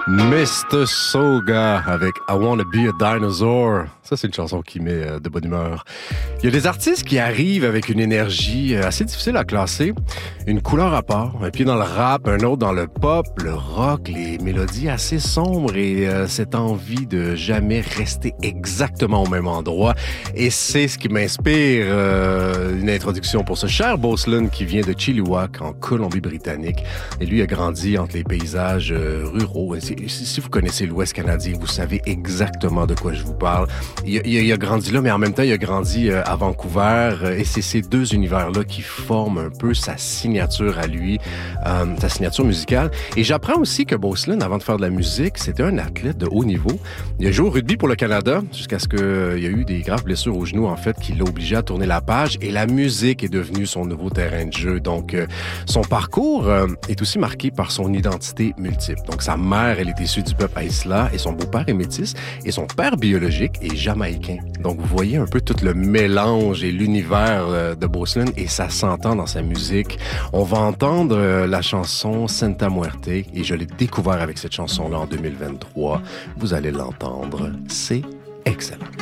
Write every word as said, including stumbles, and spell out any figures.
mister Soga avec I Wanna Be a Dinosaur. Ça, c'est une chanson qui met euh, de bonne humeur. Il y a des artistes qui arrivent avec une énergie euh, assez difficile à classer, une couleur à part, un pied dans le rap, un autre dans le pop, le rock, les mélodies assez sombres et euh, cette envie de jamais rester exactement au même endroit. Et c'est ce qui m'inspire euh, une introduction pour ce cher Boselan qui vient de Chilliwack, en Colombie-Britannique. Et lui a grandi entre les paysages euh, ruraux. Si vous connaissez l'Ouest canadien, vous savez exactement de quoi je vous parle. Il a, il a, il a grandi là, mais en même temps, il a grandi euh, à Vancouver. Euh, et c'est ces deux univers-là qui forment un peu sa signature à lui, euh, sa signature musicale. Et j'apprends aussi que Boselan, avant de faire de la musique, c'était un athlète de haut niveau. Il a joué au rugby pour le Canada jusqu'à ce qu'il euh, y ait eu des graves blessures au genou, en fait, qui l'ont obligé à tourner la page. Et la musique est devenue son nouveau terrain de jeu. Donc, euh, son parcours euh, est aussi marqué par son identité multiple. Donc, sa mère, elle est issue du peuple Haïsla et son beau-père est métis et son père biologique est jamaïcain. Donc, vous voyez un peu tout le mélange et l'univers euh, de Boselan et ça s'entend dans sa musique. On va entendre euh, la chanson Santa Muerte et je l'ai découvert avec cette chanson-là en deux mille vingt-trois. Vous allez l'entendre. C'est excellent.